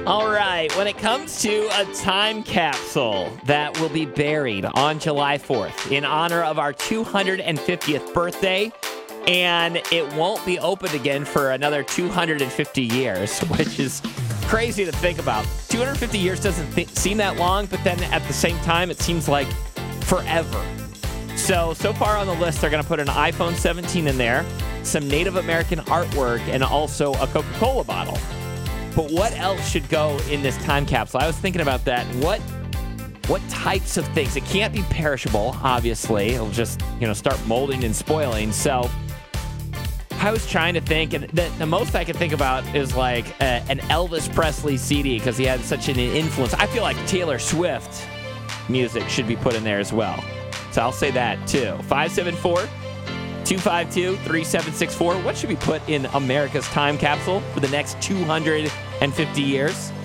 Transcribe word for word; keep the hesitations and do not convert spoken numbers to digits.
All right, when it comes to a time capsule that will be buried on July fourth in honor of our two hundred fiftieth birthday, and it won't be opened again for another two hundred fifty years, which is crazy to think about. two hundred fifty years doesn't th- seem that long, but then at the same time, it seems like forever. So, so far on the list, they're going to put an iPhone seventeen in there, some Native American artwork, and also a Coca-Cola bottle. But what else should go in this time capsule? I was thinking about that. What what types of things? It can't be perishable, obviously. It'll just, you know, start molding and spoiling. So I was trying to think, and the, the most I could think about is like a, an Elvis Presley C D because he had such an influence. I feel like Taylor Swift music should be put in there as well. So I'll say that too. five seven four, two five two, three seven six four. What should be put in America's time capsule for the next two hundred fifty years?